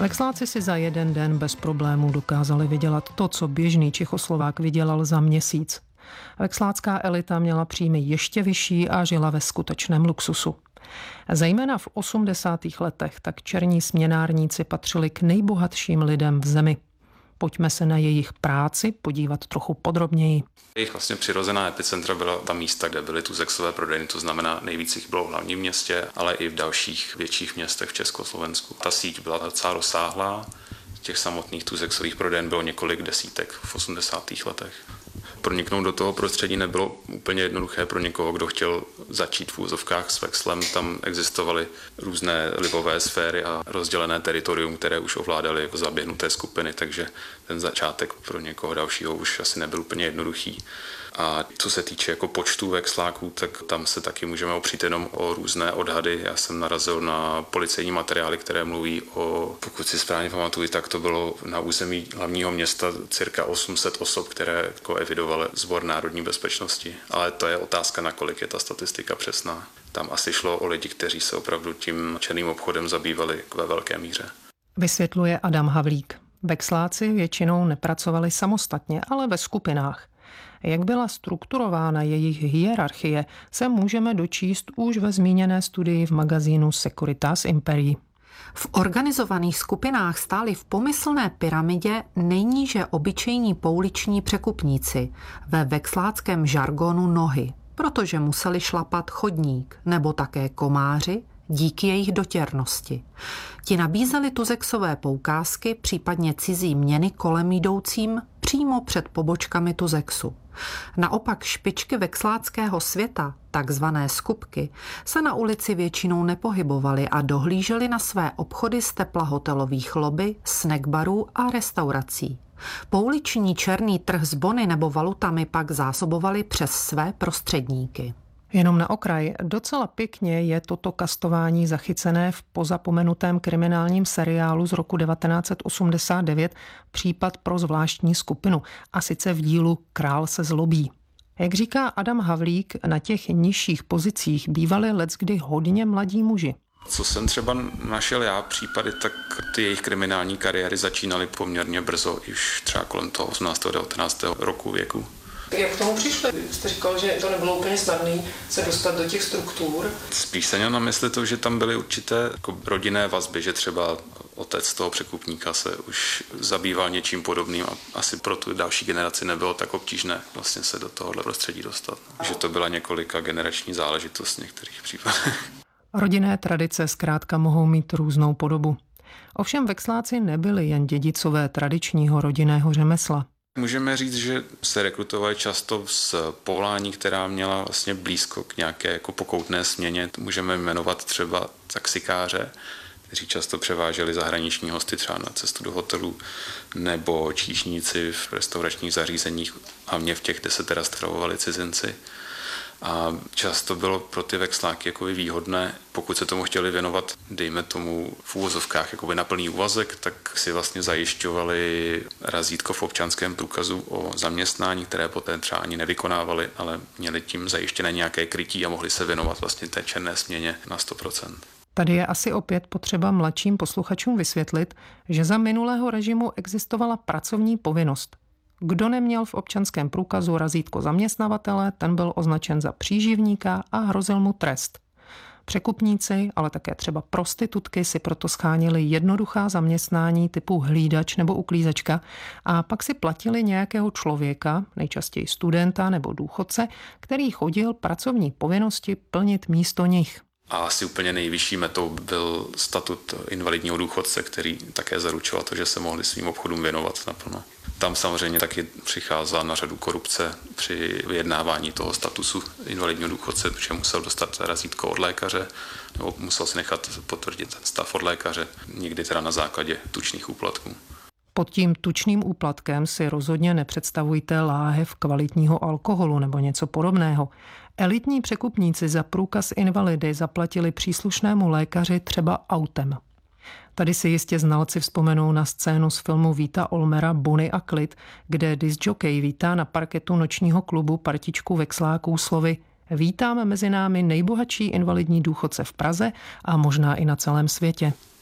Veksláci si za jeden den bez problémů dokázali vydělat to, co běžný Čechoslovák vydělal za měsíc. Vekslácká elita měla příjmy ještě vyšší a žila ve skutečném luxusu. Zejména v 80. letech tak černí směnárníci patřili k nejbohatším lidem v zemi. Pojďme se na jejich práci podívat trochu podrobněji. Jejich vlastně přirozená epicentra byla ta místa, kde byly tuzexové prodejny, to znamená nejvíc jich bylo v hlavním městě, ale i v dalších větších městech v Československu. Ta síť byla docela rozsáhlá, těch samotných tuzexových prodejen bylo několik desítek v 80. letech. Proniknout do toho prostředí nebylo úplně jednoduché pro někoho, kdo chtěl začít v úzovkách s vexlem. Tam existovaly různé vlivové sféry a rozdělené teritorium, které už ovládaly zaběhnuté skupiny, takže ten začátek pro někoho dalšího už asi nebyl úplně jednoduchý. A co se týče jako počtu vexláků, tak tam se taky můžeme opřít jenom o různé odhady. Já jsem narazil na policejní materiály, které mluví o, pokud si správně pamatuju, tak to bylo na území hlavního města cirka 800 osob, které jako evidovaly Sbor národní bezpečnosti. Ale to je otázka, nakolik je ta statistika přesná. Tam asi šlo o lidi, kteří se opravdu tím černým obchodem zabývali ve velké míře. Vysvětluje Adam Havlík. Veksláci většinou nepracovali samostatně, ale ve skupinách. Jak byla strukturována jejich hierarchie, se můžeme dočíst už ve zmíněné studii v magazínu Securitas Imperii. V organizovaných skupinách stáli v pomyslné pyramidě nejníže obyčejní pouliční překupníci, ve veksláckém žargonu nohy, protože museli šlapat chodník, nebo také komáři, díky jejich dotěrnosti. Ti nabízeli tuzexové poukázky, případně cizí měny kolem jdoucím přímo před pobočkami tuzexu. Naopak špičky veksláckého světa, takzvané skupky, se na ulici většinou nepohybovaly a dohlížely na své obchody z tepla hotelových lobby, snackbarů a restaurací. Pouliční černý trh s bony nebo valutami pak zásobovali přes své prostředníky. Jenom na okraj, docela pěkně je toto kastování zachycené v pozapomenutém kriminálním seriálu z roku 1989 Případ pro zvláštní skupinu, a sice v dílu Král se zlobí. Jak říká Adam Havlík, na těch nižších pozicích bývali leckdy hodně mladí muži. Co jsem třeba našel já případy, tak ty jejich kriminální kariéry začínaly poměrně brzo, už třeba kolem toho 18. 19. roku věku. Jak k tomu přišli? Jste říkal, že to nebylo úplně snadné se dostat do těch struktur. Spíš jsem měl na mysli to, že tam byly určité jako rodinné vazby, že třeba otec toho překupníka se už zabýval něčím podobným a asi pro tu další generaci nebylo tak obtížné vlastně se do tohohle prostředí dostat. Že to byla několika generační záležitost v některých případech. Rodinné tradice zkrátka mohou mít různou podobu. Ovšem veksláci nebyli jen dědicové tradičního rodinného řemesla. Můžeme říct, že se rekrutovali často z povolání, která měla vlastně blízko k nějaké jako pokoutné směně. Můžeme jmenovat třeba taxikáře, kteří často převáželi zahraniční hosty třeba na cestu do hotelu, nebo číšníci v restauračních zařízeních, hlavně v těch, kde se teda stravovali cizinci. A často bylo pro ty veksláky jakoby výhodné, pokud se tomu chtěli věnovat, dejme tomu v úvozovkách jakoby na plný úvazek, tak si vlastně zajišťovali razítko v občanském průkazu o zaměstnání, které poté třeba ani nevykonávali, ale měli tím zajištěné nějaké krytí a mohli se věnovat vlastně té černé směně na 100%. Tady je asi opět potřeba mladším posluchačům vysvětlit, že za minulého režimu existovala pracovní povinnost. Kdo neměl v občanském průkazu razítko zaměstnavatele, ten byl označen za příživníka a hrozil mu trest. Překupníci, ale také třeba prostitutky si proto schánili jednoduchá zaměstnání typu hlídač nebo uklízečka a pak si platili nějakého člověka, nejčastěji studenta nebo důchodce, který chodil pracovní povinnosti plnit místo nich. A asi úplně nejvyšší metou byl statut invalidního důchodce, který také zaručoval to, že se mohli svým obchodům věnovat naplno. Tam samozřejmě taky přicházela na řadu korupce při vyjednávání toho statusu invalidního důchodce, protože musel dostat razítko od lékaře nebo musel si nechat potvrdit ten stav od lékaře, někdy teda na základě tučných úplatků. Pod tím tučným úplatkem si rozhodně nepředstavujte láhev kvalitního alkoholu nebo něco podobného. Elitní překupníci za průkaz invalidy zaplatili příslušnému lékaři třeba autem. Tady si jistě znalci vzpomenou na scénu z filmu Víta Olmera Bonnie a Clyde, kde discjockey vítá na parketu nočního klubu partičku veksláků slovy: Vítám mezi námi nejbohatší invalidní důchodce v Praze a možná i na celém světě.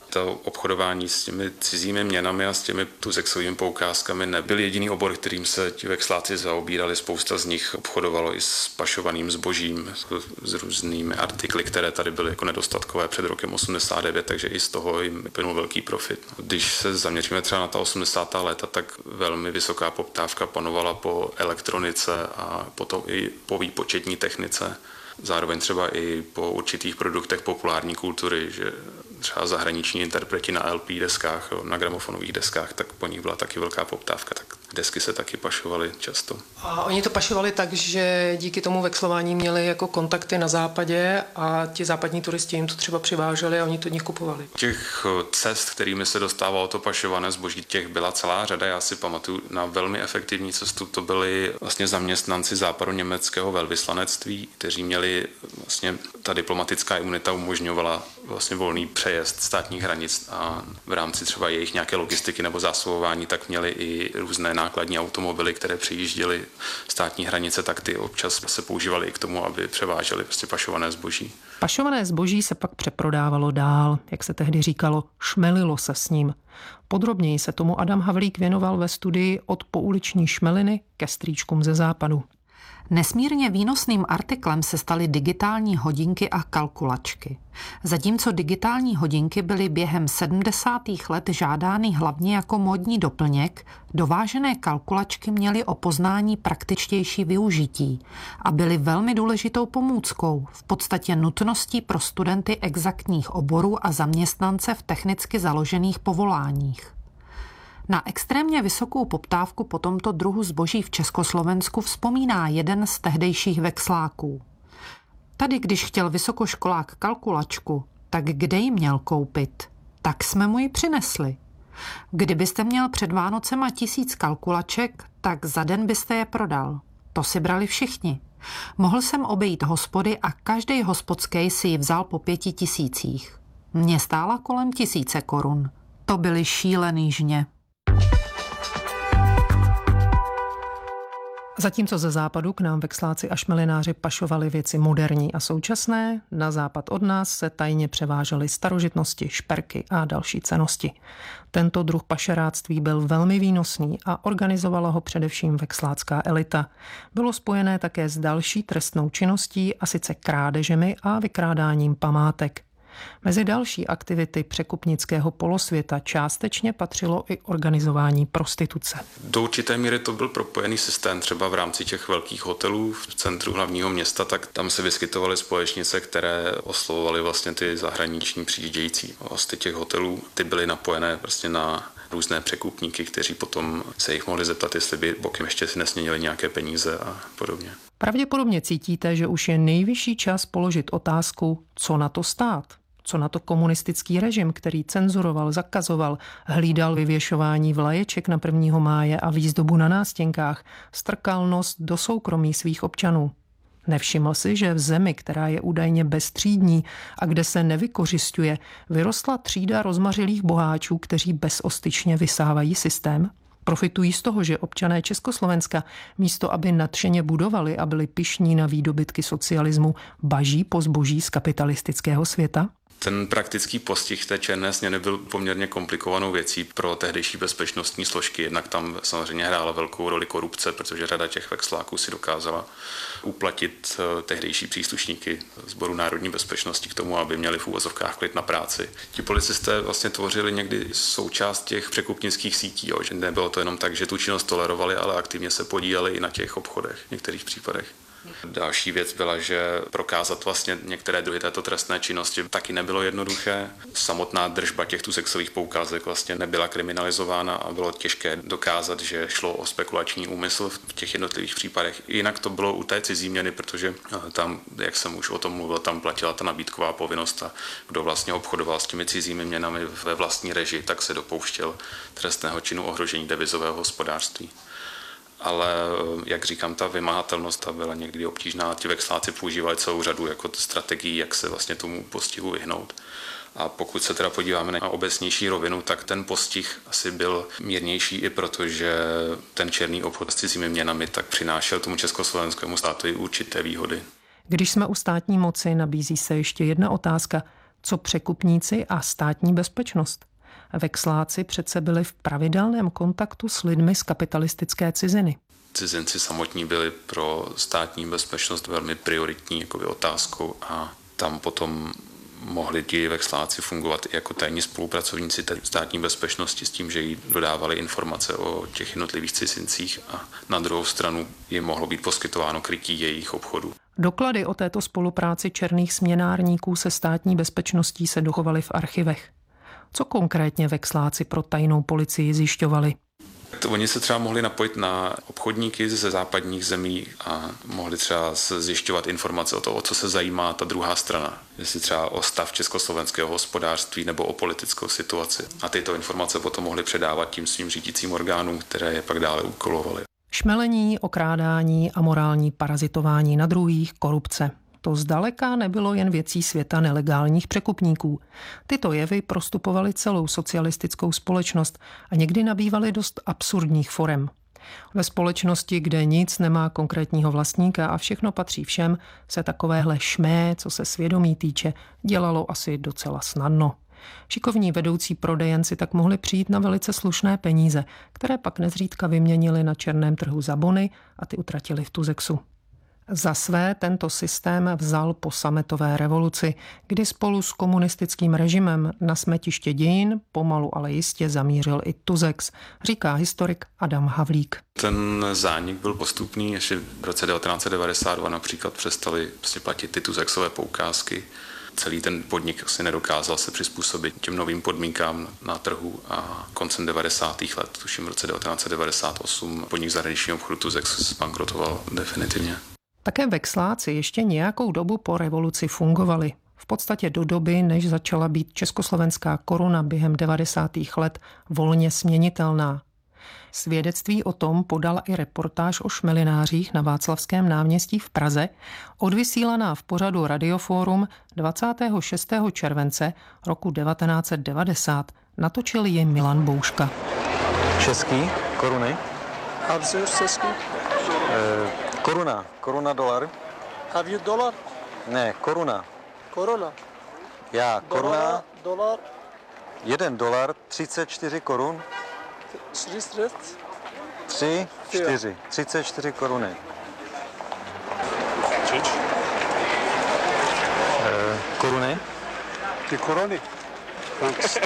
To obchodování s těmi cizími měnami a s těmi tuzexovými poukázkami nebyl jediný obor, kterým se ti veksláci zaobírali. Spousta z nich obchodovalo i s pašovaným zbožím, s různými artikly, které tady byly jako nedostatkové před rokem 89, takže i z toho jim plynul velký profit. Když se zaměříme třeba na ta 80. léta, tak velmi vysoká poptávka panovala po elektronice a potom i po výpočetní technice. Zároveň třeba i po určitých produktech populární kultury, že třeba zahraniční interpreti na LP deskách, na gramofonových deskách, tak po nich byla taky velká poptávka, tak desky se taky pašovaly často. A oni to pašovali tak, že díky tomu vekslování měli jako kontakty na západě a ti západní turisti jim to třeba přiváželi a oni to od nich kupovali. Těch cest, kterými se dostávalo to pašované zboží, těch byla celá řada. Já si pamatuju na velmi efektivní cestu, to byli vlastně zaměstnanci západoněmeckého velvyslanectví, kteří měli vlastně, ta diplomatická imunita umožňovala vlastně volný přejezd státních hranic a v rámci třeba jejich nějaké logistiky nebo zásobování, tak měli i různé nákladní automobily, které přijížděly státní hranice, tak ty občas se používaly i k tomu, aby převážely prostě pašované zboží. Pašované zboží se pak přeprodávalo dál, jak se tehdy říkalo, šmelilo se s ním. Podrobněji se tomu Adam Havlík věnoval ve studii Od pouliční šmeliny ke strýčkům ze západu. Nesmírně výnosným artiklem se staly digitální hodinky a kalkulačky. Zatímco digitální hodinky byly během 70. let žádány hlavně jako módní doplněk, dovážené kalkulačky měly o poznání praktičtější využití a byly velmi důležitou pomůckou, v podstatě nutností pro studenty exaktních oborů a zaměstnance v technicky založených povoláních. Na extrémně vysokou poptávku po tomto druhu zboží v Československu vzpomíná jeden z tehdejších veksláků. Tady, když chtěl vysokoškolák kalkulačku, tak kde ji měl koupit? Tak jsme mu ji přinesli. Kdybyste měl před Vánocema 1000 kalkulaček, tak za den byste je prodal. To si brali všichni. Mohl jsem obejít hospody a každý hospodský si ji vzal po 5000. Mně stála kolem 1000 korun. To byly šílený žně. Zatímco ze západu k nám veksláci a šmelináři pašovali věci moderní a současné, na západ od nás se tajně převážely starožitnosti, šperky a další cennosti. Tento druh pašeráctví byl velmi výnosný a organizovala ho především vekslácká elita. Bylo spojené také s další trestnou činností, a sice krádežemi a vykrádáním památek. Mezi další aktivity překupnického polosvěta částečně patřilo i organizování prostituce. Do určité míry to byl propojený systém, třeba v rámci těch velkých hotelů v centru hlavního města, tak tam se vyskytovaly společnice, které oslovovaly vlastně ty zahraniční přijíždějící hosty těch hotelů. Ty byly napojené prostě na různé překupníky, kteří potom se jich mohli zeptat, jestli by bokem ještě si nesměnili nějaké peníze a podobně. Pravděpodobně cítíte, že už je nejvyšší čas položit otázku, co na to stát. Co na to komunistický režim, který cenzuroval, zakazoval, hlídal vyvěšování vlaječek na 1. máje a výzdobu na nástěnkách, strkal nos do soukromí svých občanů. Nevšiml si, že v zemi, která je údajně bezstřídní a kde se nevykořisťuje, vyrostla třída rozmařilých boháčů, kteří bezostyčně vysávají systém? Profitují z toho, že občané Československa místo, aby nadšeně budovali a byli pyšní na výdobytky socialismu, baží po zboží z kapitalistického světa? Ten praktický postih té černé směny byl poměrně komplikovanou věcí pro tehdejší bezpečnostní složky. Jednak tam samozřejmě hrála velkou roli korupce, protože řada těch veksláků si dokázala uplatit tehdejší příslušníky Sboru národní bezpečnosti k tomu, aby měli v úvozovkách klid na práci. Ti policisté vlastně tvořili někdy součást těch překupnických sítí, že nebylo to jenom tak, že tu činnost tolerovali, ale aktivně se podíleli i na těch obchodech v některých případech. Další věc byla, že prokázat vlastně některé druhy této trestné činnosti taky nebylo jednoduché. Samotná držba těchto sexových poukázek vlastně nebyla kriminalizována a bylo těžké dokázat, že šlo o spekulační úmysl v těch jednotlivých případech. Jinak to bylo u té cizí měny, protože tam, jak jsem už o tom mluvil, tam platila ta nabídková povinnost a kdo vlastně obchodoval s těmi cizími měnami ve vlastní režii, tak se dopouštěl trestného činu ohrožení devizového hospodářství. Ale, jak říkám, ta vymahatelnost ta byla někdy obtížná. Ti veksláci používali celou řadu jako strategií, jak se vlastně tomu postihu vyhnout. A pokud se teda podíváme na obecnější rovinu, tak ten postih asi byl mírnější i proto, že ten černý obchod s cizími měnami tak přinášel tomu československému státu i určité výhody. Když jsme u státní moci, nabízí se ještě jedna otázka. Co překupníci a státní bezpečnost? Vexláci přece byli v pravidelném kontaktu s lidmi z kapitalistické ciziny. Cizinci samotní byli pro státní bezpečnost velmi prioritní otázkou a tam potom mohli ti vexláci fungovat i jako tajní spolupracovníci státní bezpečnosti s tím, že jí dodávali informace o těch jednotlivých cizincích a na druhou stranu jim mohlo být poskytováno krytí jejich obchodu. Doklady o této spolupráci černých směnárníků se státní bezpečností se dochovaly v archivech. Co konkrétně vexláci pro tajnou policii zjišťovali? Oni se třeba mohli napojit na obchodníky ze západních zemí a mohli třeba zjišťovat informace o to, o co se zajímá ta druhá strana. Jestli třeba o stav československého hospodářství nebo o politickou situaci. A tyto informace potom mohli předávat tím svým řídícím orgánům, které je pak dále úkolovaly. Šmelení, okrádání a morální parazitování na druhých, korupce. To zdaleka nebylo jen věcí světa nelegálních překupníků. Tyto jevy prostupovaly celou socialistickou společnost a někdy nabývaly dost absurdních forem. Ve společnosti, kde nic nemá konkrétního vlastníka a všechno patří všem, se takovéhle šmé, co se svědomí týče, dělalo asi docela snadno. Šikovní vedoucí prodejenci tak mohli přijít na velice slušné peníze, které pak nezřídka vyměnili na černém trhu za bony a ty utratili v Tuzexu. Za své tento systém vzal po sametové revoluci, kdy spolu s komunistickým režimem na smetiště dějin pomalu ale jistě zamířil i Tuzex, říká historik Adam Havlík. Ten zánik byl postupný, ještě v roce 1992 například přestali platit ty Tuzexové poukázky. Celý ten podnik asi nedokázal se přizpůsobit těm novým podmínkám na trhu a koncem 90. let, tuším v roce 1998, podnik zahraničního obchodu Tuzex zbankrotoval definitivně. Také vexláci ještě nějakou dobu po revoluci fungovali. V podstatě do doby, než začala být československá koruna během 90. let volně směnitelná. Svědectví o tom podala i reportáž o šmelinářích na Václavském náměstí v Praze, odvysílaná v pořadu Radioforum 26. července roku 1990. Natočil ji Milan Bouška. Český koruny? A vzůz český? Koruna dolar. Have you dollar? Ne, koruna. Koruna. Já, koruna. Dolar. $1, 34 korun. 34 koruny. Koruny? Ty koruny. Thanks.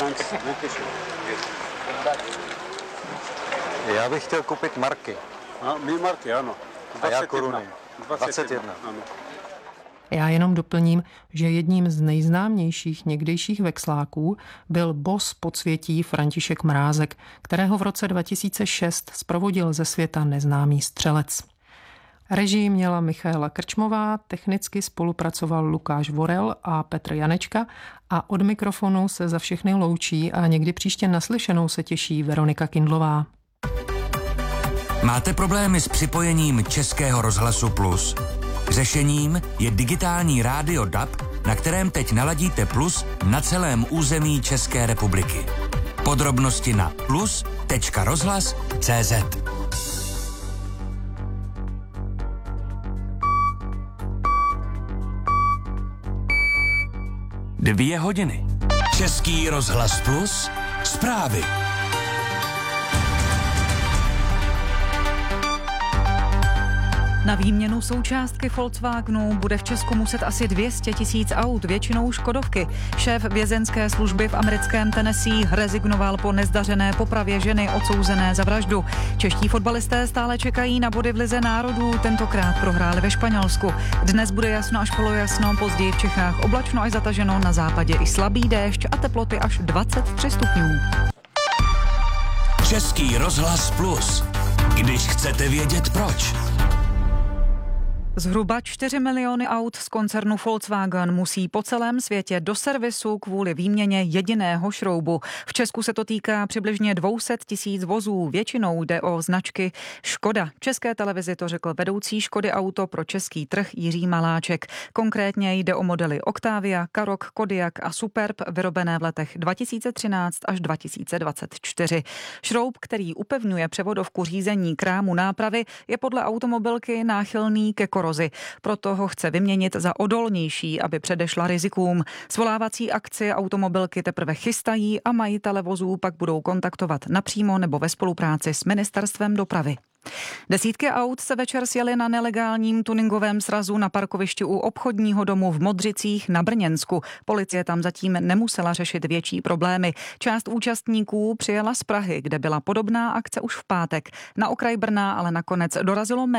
Já bych chtěl koupit marky. My marky, ano. 21. A já koruny. 21. Ano. Já jenom doplním, že jedním z nejznámějších někdejších vexláků byl boss podsvětí František Mrázek, kterého v roce 2006 zprovodil ze světa neznámý střelec. Režii měla Michaela Krčmová, technicky spolupracoval Lukáš Vorel a Petr Janečka a od mikrofonu se za všechny loučí a někdy příště naslyšenou se těší Veronika Kindlová. Máte problémy s připojením Českého rozhlasu Plus? Řešením je digitální rádio DAB, na kterém teď naladíte Plus na celém území České republiky. Podrobnosti na plus.rozhlas.cz. Dvě hodiny. Český rozhlas Plus. Zprávy. Na výměnu součástky Volkswagenu bude v Česku muset asi 200 000 aut, většinou škodovky. Šéf vězenské služby v americkém Tennessee rezignoval po nezdařené popravě ženy odsouzené za vraždu. Čeští fotbalisté stále čekají na body v Lize národů, tentokrát prohráli ve Španělsku. Dnes bude jasno až polojasno, později v Čechách oblačno až zataženo, na západě i slabý déšť a teploty až 23 stupňů. Český rozhlas Plus. Když chcete vědět proč. Zhruba 4 miliony aut z koncernu Volkswagen musí po celém světě do servisu kvůli výměně jediného šroubu. V Česku se to týká přibližně 200 000 vozů. Většinou jde o značky Škoda. České televizi to řekl vedoucí Škody Auto pro český trh Jiří Maláček. Konkrétně jde o modely Octavia, Karoq, Kodiaq a Superb vyrobené v letech 2013 až 2024. Šroub, který upevňuje převodovku řízení krámu nápravy, je podle automobilky náchylný ke korozi. Proto ho chce vyměnit za odolnější, aby předešla rizikům. Svolávací akci automobilky teprve chystají a majitele vozů pak budou kontaktovat napřímo nebo ve spolupráci s Ministerstvem dopravy. Desítky aut se večer sjeli na nelegálním tuningovém srazu na parkovišti u obchodního domu v Modřicích na Brněnsku. Policie tam zatím nemusela řešit větší problémy. Část účastníků přijela z Prahy, kde byla podobná akce už v pátek. Na okraj Brna ale nakonec dorazilo